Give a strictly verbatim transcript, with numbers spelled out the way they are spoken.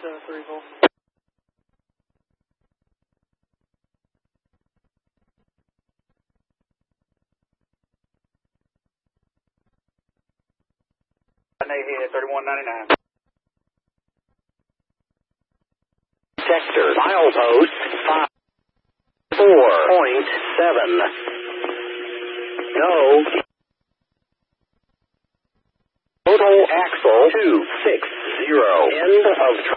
uh, three Vol. Navy thirty-one ninety-nine. Sector, milepost five four point seven. No. Total axle two six zero. End of